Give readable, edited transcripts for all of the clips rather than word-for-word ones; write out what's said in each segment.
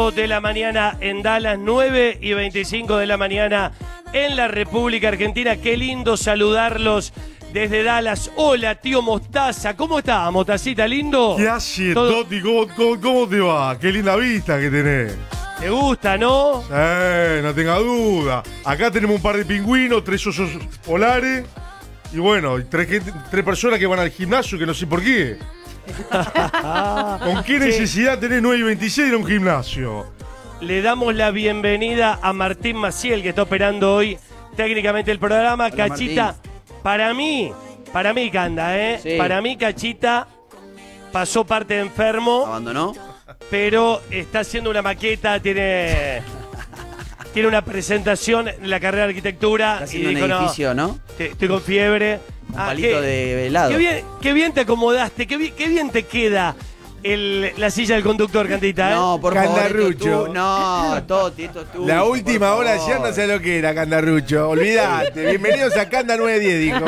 25 de la mañana en Dallas, 9 y 25 de la mañana en la República Argentina. Qué lindo saludarlos desde Dallas. Hola, tío Mostaza. ¿Cómo está, Mostacita, lindo? ¿Qué haces, Toti? ¿Cómo te va? Qué linda vista que tenés. ¿Te gusta, no? No tenga duda. Acá tenemos un par de pingüinos, 3 osos polares. Y bueno, 3 personas que van al gimnasio que no sé por qué. ¿Con qué necesidad tenés 9 y 26 de ir a un gimnasio? Le damos la bienvenida a Martín Maciel, que está operando hoy técnicamente el programa. Hola, Cachita, Martín. para mí, Canda, Sí. Para mí, Cachita pasó parte de enfermo, ¿Abandonó? pero está haciendo una maqueta, tiene una presentación en la carrera de arquitectura. Está haciendo un dijo, edificio, ¿no? Estoy con fiebre. Un palito de helado. Qué bien te acomodaste, qué bien te queda la silla del conductor, Cantita, ¿eh? No, por favor, Candarrucho. Toti, esto es tú. La última hora ayer no sé lo que era, Candarrucho. Olvídate. Bienvenidos a Canda 910, dijo.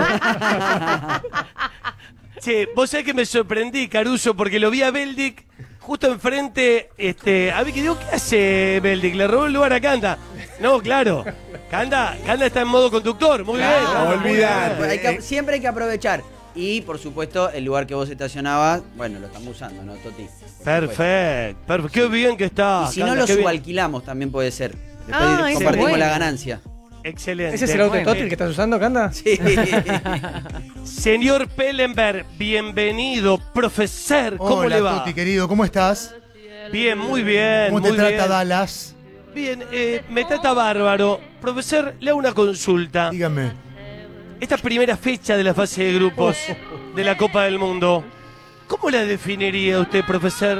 Che, vos sabés que me sorprendí, Caruso, porque lo vi a Beldic justo enfrente. A ver, que digo, ¿qué hace Beldic? Le robó el lugar a Canda. No, claro. Canda está en modo conductor. Muy bien. Canda, muy olvidate. bien. Siempre hay que aprovechar. Y, por supuesto, el lugar que vos estacionabas, bueno, lo estamos usando, ¿no, Toti? Perfecto. Qué bien que está. Y si Canda, no, lo qué bien. subalquilamos también puede ser. Después ese compartimos bueno. la ganancia. Excelente. ¿Ese es el auto Toti el que estás usando, Canda? Sí. Señor Pellenberg, bienvenido. Profesor, ¿cómo Hola, le va? Toti, querido, ¿cómo estás? Bien, muy bien. ¿Cómo te muy trata bien. Dallas? Bien, me trata bárbaro. Profesor, le hago una consulta. Dígame. Esta primera fecha de la fase de grupos de la Copa del Mundo, ¿cómo la definiría usted, profesor?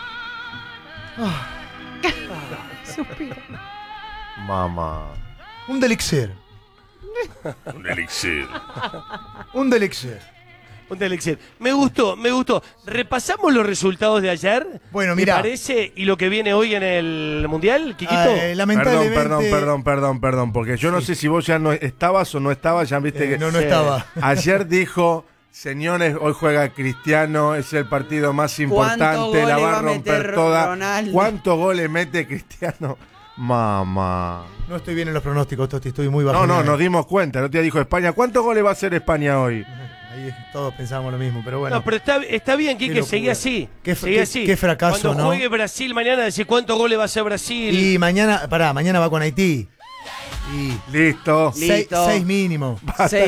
Mamá. Un delixir. Un elixir. Un delixir. Un elixir. Me gustó. ¿Repasamos los resultados de ayer? Bueno, ¿Me mirá. parece? ¿Y lo que viene hoy en el Mundial, Quiquito? Lamentablemente. Perdón, porque yo no sé si vos ya no estabas o no estabas, ya viste que... No Sí. estaba. Ayer dijo, señores, hoy juega Cristiano, es el partido más importante, la va a romper toda. Ronaldo? ¿Cuántos goles mete Cristiano? Mamá. No estoy bien en los pronósticos, Toti, estoy muy bajo. No, nos dimos cuenta, no te dijo España. ¿Cuántos goles va a hacer España hoy? Ahí todos pensábamos lo mismo, pero bueno. No, pero está bien, Quique, locura. seguí así. Qué- qué fracaso, Cuando ¿no? juegue Brasil mañana, decir cuántos goles va a hacer Brasil. Y mañana va con Haití. Y Listo. Listo. 6 mínimo.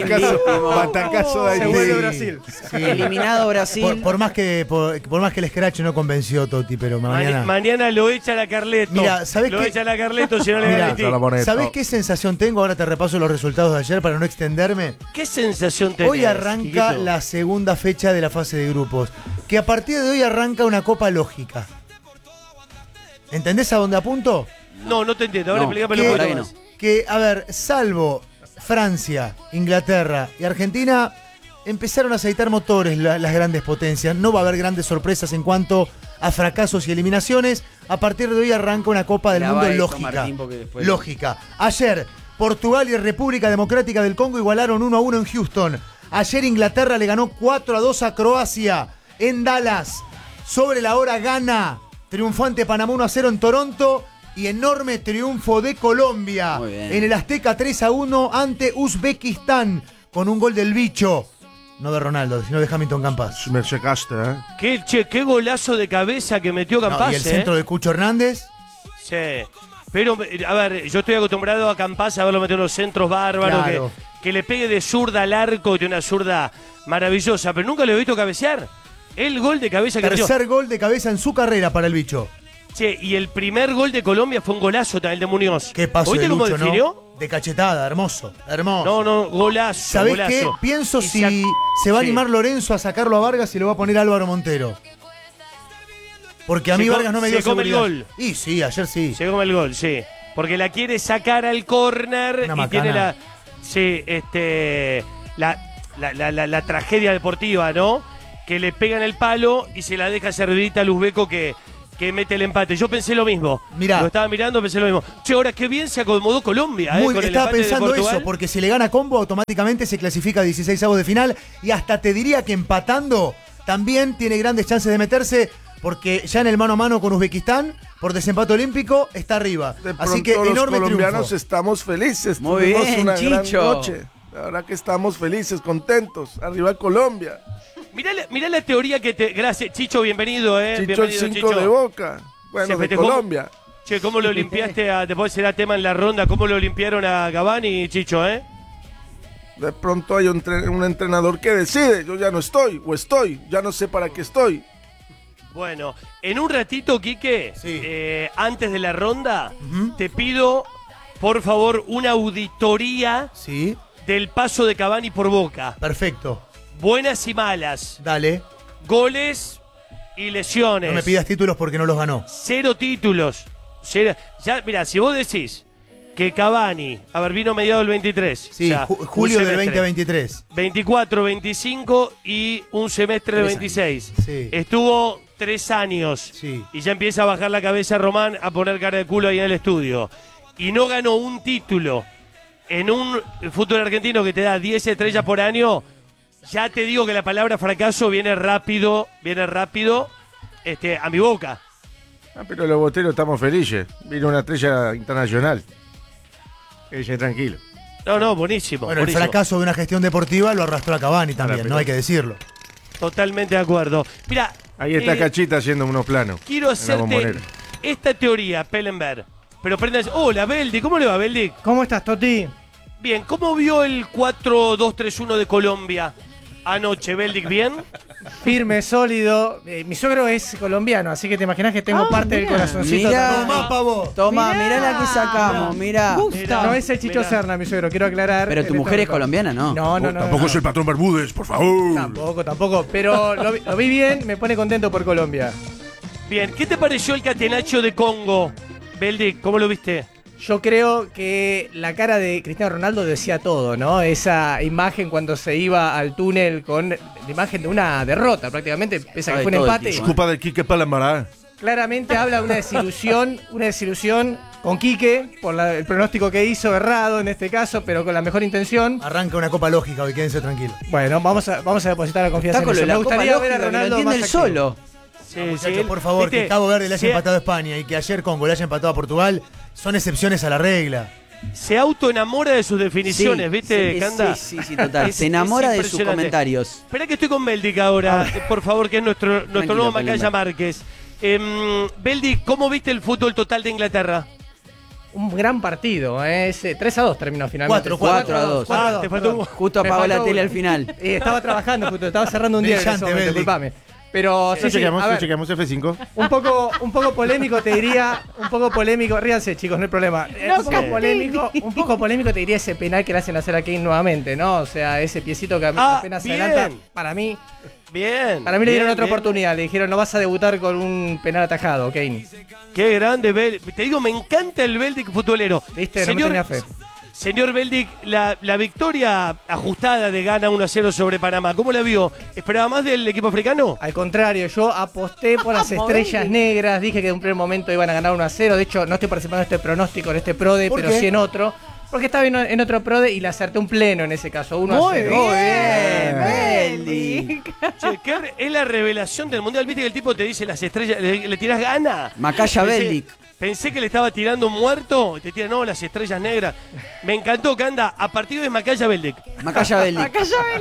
Batacazo de Se Haití. vuelve Brasil. Sí. Eliminado Brasil. Por más que el scratch no convenció, Toti, pero mañana. Mañana lo echa la Carleto. Mira, ¿sabés lo qué? echa la Carleto si no le da Mira, Haití. Se la pone ¿Sabés todo. qué sensación tengo? Ahora te repaso los resultados de ayer para no extenderme. ¿Qué sensación tenés? Hoy arranca Quiquito? la segunda fecha de la fase de grupos. Que a partir de hoy arranca una copa lógica. ¿Entendés a dónde apunto? No te entiendo. Ahora No, explícamelo que- un ahora poquito que más. Que, a ver, salvo Francia, Inglaterra y Argentina, empezaron a aceitar motores las grandes potencias. No va a haber grandes sorpresas en cuanto a fracasos y eliminaciones. A partir de hoy arranca una Copa del Graba Mundo eso, lógica. Martín, porque después- Lógica. Ayer, Portugal y República Democrática del Congo igualaron 1-1 en Houston. Ayer Inglaterra le ganó 4-2 a Croacia en Dallas. Sobre la hora Ghana, triunfante Panamá 1-0 en Toronto. Y enorme triunfo de Colombia Muy bien. en el Azteca 3-1 ante Uzbekistán con un gol del bicho. No de Ronaldo, sino de Hamilton Campas. Me checaste, ¿eh? Qué golazo de cabeza que metió No, Campaz, y el centro de Cucho Hernández. Sí. Pero, a ver, yo estoy acostumbrado a Campaz a verlo meter unos centros bárbaros, Claro. que le pegue de zurda al arco, y tiene una zurda maravillosa, pero nunca lo he visto cabecear. El gol de cabeza que metió. Tercer gol de cabeza en su carrera para el bicho. Che, y el primer gol de Colombia fue un golazo también, el de Muñoz. Qué paso ¿Oíste de cómo Lucho, definió? ¿no? De cachetada, hermoso, hermoso. No, golazo. ¿Sabés golazo. qué? Pienso Y si se va a sí. animar Lorenzo a sacarlo a Vargas y lo va a poner Álvaro Montero. Porque a mí Se Vargas no me dio se come el seguridad. gol. Y sí, ayer sí. Se come el gol, sí. Porque la quiere sacar al córner Una y tiene macana. la tragedia deportiva, ¿no? Que le pega en el palo y se la deja servidita al uzbeco que mete el empate. Yo pensé lo mismo. Mirá. Lo estaba mirando, pensé lo mismo. Che, ahora qué bien se acomodó Colombia, Muy, con el estaba empate de pensando Portugal. eso, porque si le gana Combo, automáticamente se clasifica a 16avos de final. Y hasta te diría que empatando también tiene grandes chances de meterse, porque ya en el mano a mano con Uzbekistán, por desempate olímpico, está arriba. De Así que pronto enorme los colombianos triunfo. estamos felices. Muy Tuvimos bien, una gran Chicho. noche. La verdad que estamos felices, contentos. Arriba Colombia. Mirá la teoría que te... Gracias, Chicho, bienvenido, Chicho el bienvenido, 5 de Boca. Se Bueno, de festejó. Colombia. Che, ¿cómo lo limpiaste después será tema en la ronda, cómo lo limpiaron a Cavani, Chicho, De pronto hay un entrenador que decide. Yo ya no estoy, o estoy. Ya no sé para qué estoy. Bueno, en un ratito, Quique, Sí. antes de la ronda, te pido, por favor, una auditoría Sí, del paso de Cavani por Boca. perfecto. Buenas y malas, Dale. goles y lesiones. No me pidas títulos porque no los ganó. 0 títulos. Ya, mira, si vos decís que Cavani, a ver, vino mediado del 23. Sí, o sea, julio un del semestre. 2023. 24, 25 y un semestre del 26. Sí. Estuvo 3 años. Sí. Y ya empieza a bajar la cabeza Román a poner cara de culo ahí en el estudio. Y no ganó un título en un fútbol argentino que te da 10 estrellas por año. Ya te digo que la palabra fracaso viene rápido a mi boca. Pero los boteros estamos felices. Vino una estrella internacional. Ella tranquilo. No, buenísimo. Bueno, el buenísimo. fracaso de una gestión deportiva lo arrastró a Cavani también, Ahora, no hay que decirlo. Totalmente de acuerdo. Mira, Ahí está Cachita haciendo unos planos. quiero en la hacerte Bombonera. esta teoría, Pellenberg. Pero prendas. Hola, Beldi. ¿Cómo le va, Beldi? ¿Cómo estás, Toti? Bien, ¿cómo vio el 4-2-3-1 de Colombia anoche, Beldic? ¿Bien? Firme, sólido. Mi suegro es colombiano, así que te imaginas que tengo parte del corazoncito. Mirá. también. Tomá, pavo. Toma, mirá la que sacamos, mirá. No es el Chicho Mirá. Serna, mi suegro, quiero aclarar. Pero tu mujer es colombiana, ¿no? No. Tampoco es el patrón Bermúdez, por favor. Tampoco. Pero lo vi bien, me pone contento por Colombia. Bien, ¿qué te pareció el catenacho de Congo, Beldic? ¿Cómo lo viste? Yo creo que la cara de Cristiano Ronaldo decía todo, ¿no? Esa imagen cuando se iba al túnel con la imagen de una derrota prácticamente, pese a que Sabe fue un todo el empate. tipo, Culpa de Quique Palamará. Claramente habla de una desilusión con Quique por el pronóstico que hizo, errado en este caso, pero con la mejor intención. Arranca una copa lógica hoy, quédense tranquilos. Bueno, vamos a depositar la confianza Está en con lo eso. de la Me gustaría Copa ver a Lógica, que lo Ronaldo entiende más él activo. solo. Sí, Muchachos, por favor, que Cabo Verde le haya empatado a España y que ayer Congo le haya empatado a Portugal, son excepciones a la regla. Se autoenamora de sus definiciones, Sí, ¿viste, sí, Canda? Sí, total. Es- Se enamora es de sus impresionante. comentarios. Espera que estoy con Beldic ahora, por favor, que es nuestro Tranquilo, nuevo Macaya Pellember. Márquez. Beldic, ¿cómo viste el fútbol total de Inglaterra? Un gran partido, ¿eh? 3-2 terminó finalmente. 4-2. Ah, te faltó perdón. Justo Me apagó la faltó tele uno. al final. Estaba trabajando, justo, estaba cerrando un día en ese Brillante, momento, Beldi. disculpame. Pero sí, a ver, F5. un poco polémico te diría, un poco polémico, ríanse chicos, no hay problema. Un poco polémico te diría ese penal que le hacen hacer a Kane nuevamente, ¿no? O sea, ese piecito que apenas se bien. adelanta, para mí Bien. le dieron bien, otra bien. oportunidad, le dijeron no vas a debutar con un penal atajado, Kane. Qué grande, Beldic. Te digo, me encanta el Beldic futbolero. Viste, no me tenía fe. Señor Beldic, la victoria ajustada de Ghana 1-0 sobre Panamá, ¿cómo la vio? ¿Esperaba más del equipo africano? Al contrario, yo aposté por las estrellas negras, dije que en un primer momento iban a ganar 1-0, de hecho no estoy participando en este pronóstico, en este PRODE, ¿Por pero qué? sí en otro, porque estaba en otro PRODE y le acerté un pleno en ese caso, 1-0. Muy bien, Beldi. Che, es la revelación del Mundial. ¿Viste que el tipo te dice las estrellas, le tirás gana? Macaya Beldic. Pensé que le estaba tirando un muerto, y te tira, no, las estrellas negras. Me encantó, Canda, a partir de Macaya Beldic. Macaya Beldic.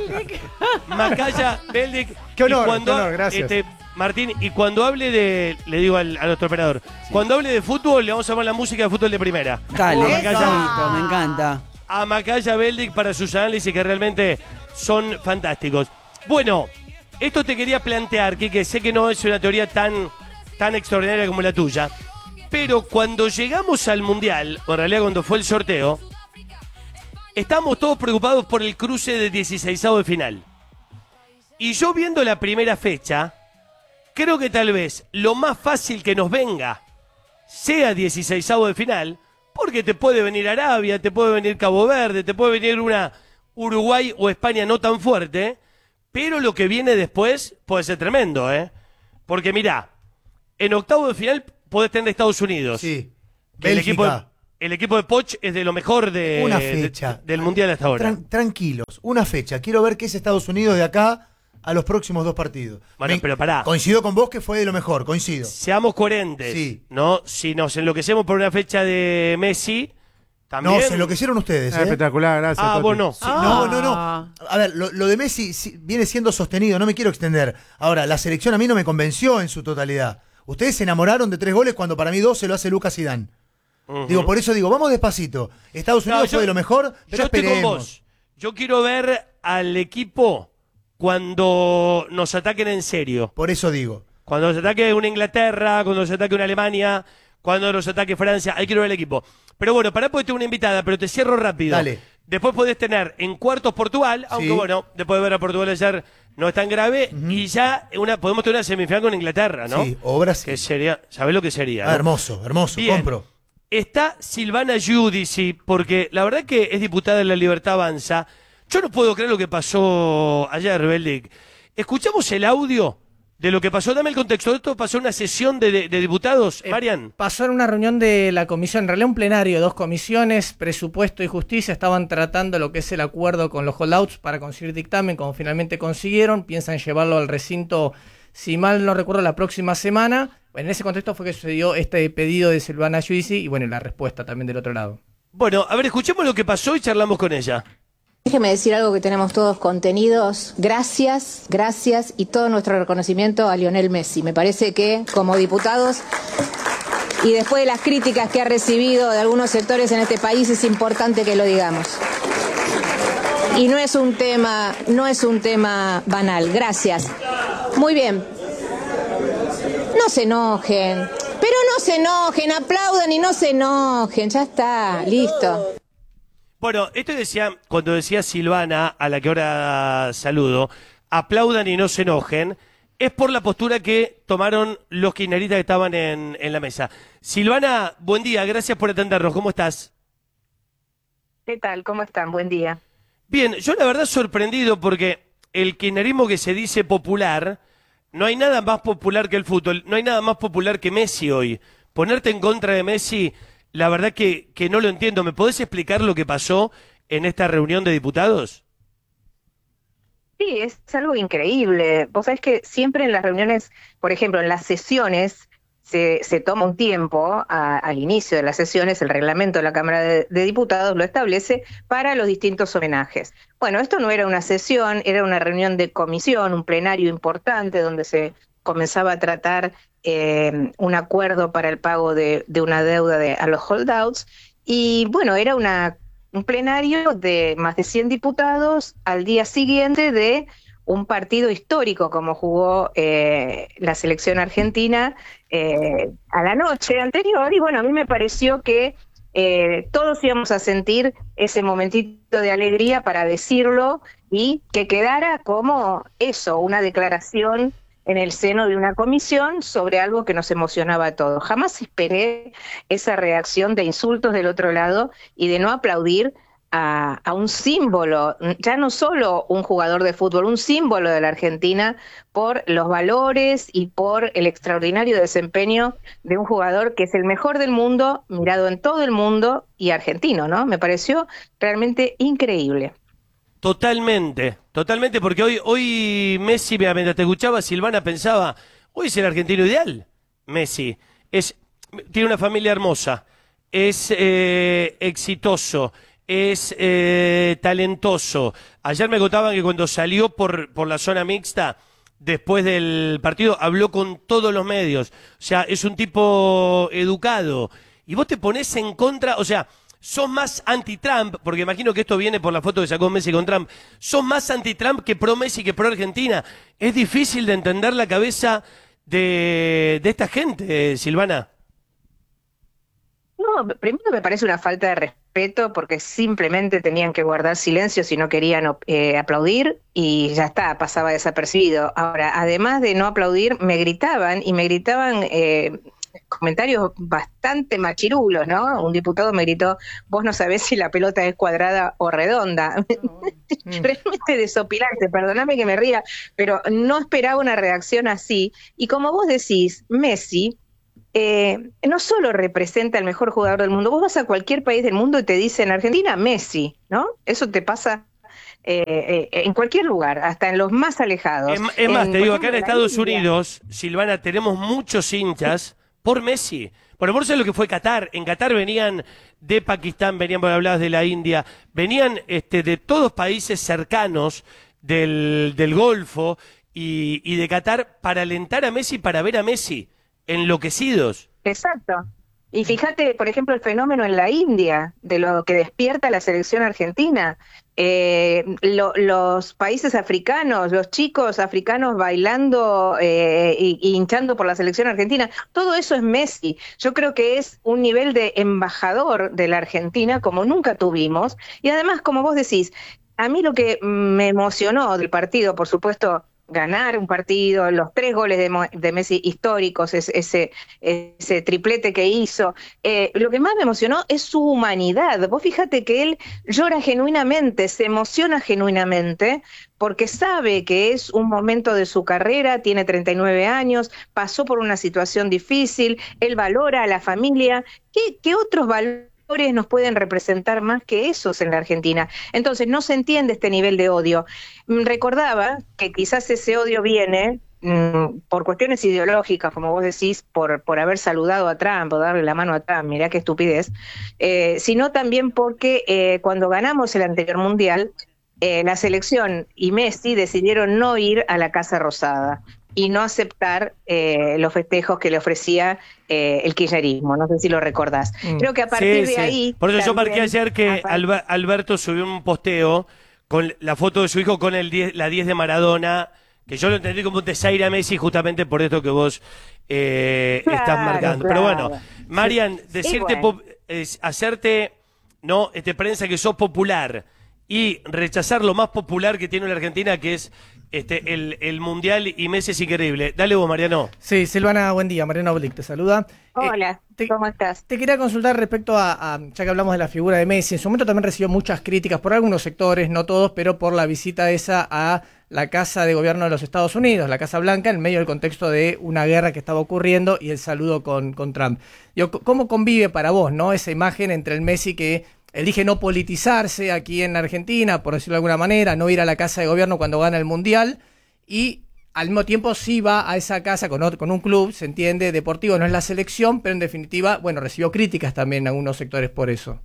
Macaya Beldic. Qué honor, Y cuando, qué honor, gracias. Martín, y cuando hable de, le digo a nuestro operador, cuando hable de fútbol, le vamos a poner la música de fútbol de primera. Dale, Macaya. listo, me encanta. A Macaya Beldic para sus análisis que realmente son fantásticos. Bueno, esto te quería plantear, que sé que no es una teoría tan extraordinaria como la tuya, pero cuando llegamos al Mundial, o en realidad cuando fue el sorteo, estábamos todos preocupados por el cruce de 16avos de final. Y yo viendo la primera fecha, creo que tal vez lo más fácil que nos venga sea 16avos de final, porque te puede venir Arabia, te puede venir Cabo Verde, te puede venir una Uruguay o España no tan fuerte, pero lo que viene después puede ser tremendo, ¿eh? Porque mirá, en octavos de final podés tener Estados Unidos. Sí. Que Bélgica. el equipo de Poch es de lo mejor Una fecha. del Mundial hasta ahora. Tranquilos, una fecha. Quiero ver qué es Estados Unidos de acá a los próximos 2 partidos. Bueno, pero pará. Coincido con vos que fue de lo mejor, coincido. Seamos coherentes, Sí. ¿no? Si nos enloquecemos por una fecha de Messi, también... No, se enloquecieron ustedes, ¿eh? Espectacular, gracias. Ah, Toti. vos no. Sí, no. A ver, lo de Messi viene siendo sostenido, no me quiero extender. Ahora, la selección a mí no me convenció en su totalidad. Ustedes se enamoraron de 3 goles cuando para mí 2 se lo hace Lucas Zidane. Digo, por eso digo, vamos despacito. Estados Unidos fue de lo mejor, pero yo estoy con esperemos. vos. Yo quiero ver al equipo cuando nos ataquen en serio. Por eso digo. Cuando nos ataque una Inglaterra, cuando nos ataque una Alemania, cuando nos ataque Francia. Ahí quiero ver el equipo. Pero bueno, pará porque tengo una invitada, pero te cierro rápido. Dale. Después podés tener en cuartos Portugal, aunque Sí. bueno, después de ver a Portugal ayer no es tan grave. Y ya podemos tener una semifinal con Inglaterra, ¿no? Sí, o Brasil. Que sería, ¿sabés lo que sería? Ah, no? hermoso, Bien. compro. Está Silvana Giudici, porque la verdad que es diputada de La Libertad Avanza. Yo no puedo creer lo que pasó ayer, Beldic. Escuchamos el audio de lo que pasó. Dame el contexto. Esto pasó en una sesión de diputados, Marian. Pasó en una reunión de la comisión, en realidad un plenario de 2 comisiones, presupuesto y justicia, estaban tratando lo que es el acuerdo con los holdouts para conseguir dictamen, como finalmente consiguieron, piensan llevarlo al recinto, si mal no recuerdo, la próxima semana. En ese contexto fue que sucedió este pedido de Silvana Giudici y bueno, la respuesta también del otro lado. Bueno, a ver, escuchemos lo que pasó y charlamos con ella. Déjeme decir algo que tenemos todos contenidos. Gracias y todo nuestro reconocimiento a Lionel Messi. Me parece que como diputados y después de las críticas que ha recibido de algunos sectores en este país es importante que lo digamos. Y no es un tema banal. Gracias. Muy bien. No se enojen. Pero no se enojen, aplaudan y no se enojen. Ya está, listo. Bueno, esto decía, cuando decía Silvana, a la que ahora saludo, aplaudan y no se enojen, es por la postura que tomaron los kirchneristas que estaban en la mesa. Silvana, buen día, gracias por atendernos, ¿cómo estás? ¿Qué tal? ¿Cómo están? Buen día. Bien, yo la verdad sorprendido porque el kirchnerismo que se dice popular, no hay nada más popular que el fútbol, no hay nada más popular que Messi hoy. Ponerte en contra de Messi, la verdad que no lo entiendo. ¿Me podés explicar lo que pasó en esta reunión de diputados? Sí, es algo increíble. Vos sabés que siempre en las reuniones, por ejemplo, en las sesiones, se toma un tiempo al inicio de las sesiones, el reglamento de la Cámara de Diputados lo establece para los distintos homenajes. Bueno, esto no era una sesión, era una reunión de comisión, un plenario importante donde se comenzaba a tratar un acuerdo para el pago de una deuda a los holdouts. Y bueno, era un plenario de más de 100 diputados al día siguiente de un partido histórico como jugó la selección argentina a la noche anterior. Y bueno, a mí me pareció que todos íbamos a sentir ese momentito de alegría para decirlo y que quedara como eso, una declaración en el seno de una comisión sobre algo que nos emocionaba a todos. Jamás esperé esa reacción de insultos del otro lado y de no aplaudir a un símbolo, ya no solo un jugador de fútbol, un símbolo de la Argentina por los valores y por el extraordinario desempeño de un jugador que es el mejor del mundo, mirado en todo el mundo y argentino, ¿no? Me pareció realmente increíble. Totalmente, porque hoy Messi, mientras te escuchaba, Silvana pensaba, hoy es el argentino ideal, Messi. Tiene una familia hermosa, es exitoso, es talentoso. Ayer me contaban que cuando salió por la zona mixta, después del partido, habló con todos los medios. O sea, es un tipo educado. Y vos te ponés en contra, o sea, sos más anti-Trump, porque imagino que esto viene por la foto que sacó Messi con Trump, sos más anti-Trump que pro-Messi que pro-Argentina. Es difícil de entender la cabeza de esta gente, Silvana. No, primero me parece una falta de respeto porque simplemente tenían que guardar silencio si no querían aplaudir y ya está, pasaba desapercibido. Ahora, además de no aplaudir, me gritaban comentarios bastante machirulos, ¿no? Un diputado me gritó, vos no sabés si la pelota es cuadrada o redonda. Realmente desopilante, perdóname que me ría, pero no esperaba una reacción así. Y como vos decís, Messi no solo representa al mejor jugador del mundo, vos vas a cualquier país del mundo y te dicen Argentina, Messi, ¿no? Eso te pasa en cualquier lugar, hasta en los más alejados. Es más, te digo, acá en la Estados India. Unidos, Silvana, tenemos muchos hinchas por Messi. Por eso es lo que fue Qatar. En Qatar venían de Pakistán, venían, por hablabas de la India, venían de todos países cercanos del Golfo y de Qatar para alentar a Messi, para ver a Messi, enloquecidos. Exacto. Y fíjate, por ejemplo, el fenómeno en la India, de lo que despierta la selección argentina. Los países africanos, los chicos africanos bailando y hinchando por la selección argentina, todo eso es Messi. Yo creo que es un nivel de embajador de la Argentina como nunca tuvimos. Y además, como vos decís, a mí lo que me emocionó del partido, por supuesto, ganar un partido, los 3 goles de Messi históricos, ese triplete que hizo. Lo que más me emocionó es su humanidad. Vos fíjate que él llora genuinamente, se emociona genuinamente, porque sabe que es un momento de su carrera, tiene 39 años, pasó por una situación difícil, él valora a la familia. ¿Qué otros valores nos pueden representar más que esos en la Argentina? Entonces no se entiende este nivel de odio. Recordaba que quizás ese odio viene por cuestiones ideológicas, como vos decís, por haber saludado a Trump o darle la mano a Trump, mirá qué estupidez, sino también porque cuando ganamos el anterior mundial, la selección y Messi decidieron no ir a la Casa Rosada y no aceptar los festejos que le ofrecía el kirchnerismo. No sé si lo recordás. Creo que a partir de ahí... Por eso yo marqué también, ayer que Alberto subió un posteo con la foto de su hijo con la 10 de Maradona, que yo lo entendí como un desaire a Messi justamente por esto que vos estás marcando. Pero bueno, Marian, decirte, bueno. Hacerte prensa que sos popular y rechazar lo más popular que tiene la Argentina, que es el Mundial, y Messi es increíble. Dale vos, Mariano. Sí, Silvana, buen día. Mariano Oblick te saluda. Hola, ¿cómo estás? Te quería consultar respecto a, ya que hablamos de la figura de Messi, en su momento también recibió muchas críticas por algunos sectores, no todos, pero por la visita esa a la Casa de Gobierno de los Estados Unidos, la Casa Blanca, en medio del contexto de una guerra que estaba ocurriendo y el saludo con Trump. ¿Cómo convive para vos, no, esa imagen entre el Messi que elige no politizarse aquí en Argentina, por decirlo de alguna manera, no ir a la Casa de Gobierno cuando gana el Mundial, y al mismo tiempo sí va a esa casa con un club, se entiende, deportivo, no es la selección, pero en definitiva, bueno, recibió críticas también en algunos sectores por eso?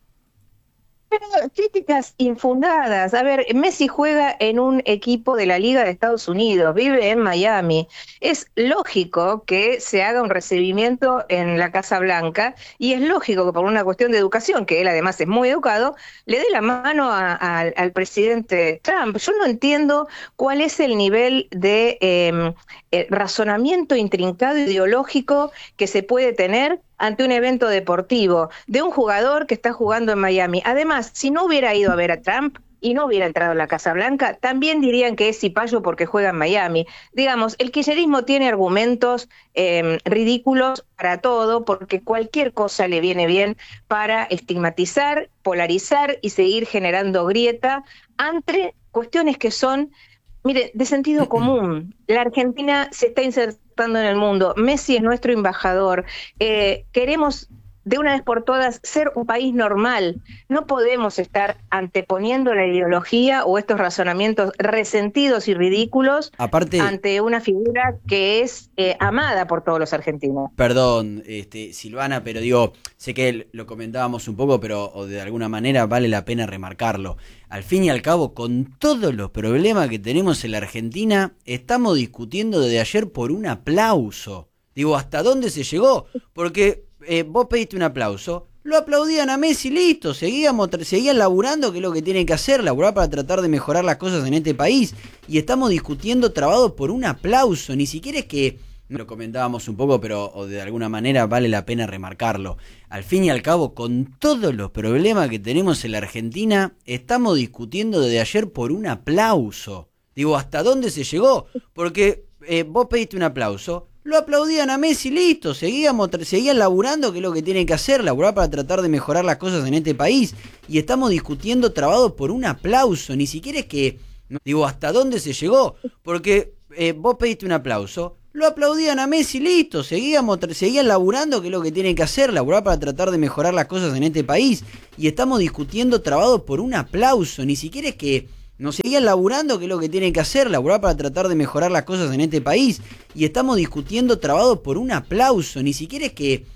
Pero críticas infundadas. A ver, Messi juega en un equipo de la Liga de Estados Unidos, vive en Miami. Es lógico que se haga un recibimiento en la Casa Blanca y es lógico que por una cuestión de educación, que él además es muy educado, le dé la mano al presidente Trump. Yo no entiendo cuál es el nivel de razonamiento intrincado ideológico que se puede tener ante un evento deportivo de un jugador que está jugando en Miami. Además, si no hubiera ido a ver a Trump y no hubiera entrado en la Casa Blanca, también dirían que es cipayo porque juega en Miami. Digamos, el kirchnerismo tiene argumentos ridículos para todo, porque cualquier cosa le viene bien para estigmatizar, polarizar y seguir generando grieta ante cuestiones que son, mire, de sentido común. La Argentina se está insertando en el mundo. Messi es nuestro embajador. Queremos de una vez por todas ser un país normal. No podemos estar anteponiendo la ideología o estos razonamientos resentidos y ridículos ante una figura que es amada por todos los argentinos. Perdón, Silvana, pero digo, sé que lo comentábamos un poco, pero de alguna manera vale la pena remarcarlo. Al fin y al cabo, con todos los problemas que tenemos en la Argentina, estamos discutiendo desde ayer por un aplauso. Digo, ¿hasta dónde se llegó? Porque vos pediste un aplauso, lo aplaudían a Messi, listo, seguían laburando, que es lo que tienen que hacer, laburar para tratar de mejorar las cosas en este país, y estamos discutiendo trabados por un aplauso, ni siquiera es que, lo comentábamos un poco, pero de alguna manera vale la pena remarcarlo. Al fin y al cabo, con todos los problemas que tenemos en la Argentina, estamos discutiendo desde ayer por un aplauso. Digo, ¿hasta dónde se llegó? Porque vos pediste un aplauso, lo aplaudían a Messi, listo, seguían laburando, que es lo que tienen que hacer, laburar para tratar de mejorar las cosas en este país, y estamos discutiendo trabados por un aplauso. Digo, ¿hasta dónde se llegó? Porque vos pediste un aplauso, lo aplaudían a Messi, listo, seguían laburando, que es lo que tienen que hacer, laburar para tratar de mejorar las cosas en este país, y estamos discutiendo trabados por un aplauso. Ni siquiera es que lo digo, ¿hasta dónde se llegó? Porque vos pediste un aplauso, lo aplaudían a Messi, listo, seguían laburando, que es lo que tienen que hacer, laburar para tratar de mejorar las cosas en este país, y estamos discutiendo trabados por un aplauso. Ni siquiera es que No seguían laburando, que es lo que tienen que hacer, laburar para tratar de mejorar las cosas en este país. Y estamos discutiendo trabados por un aplauso. Ni siquiera es que